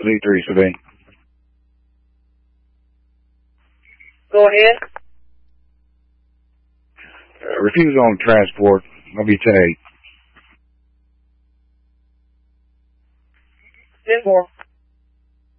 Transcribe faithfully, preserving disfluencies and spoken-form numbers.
Z three, Sabine. Go ahead. Uh, refuse on transport. I'll be ten eight. ten four.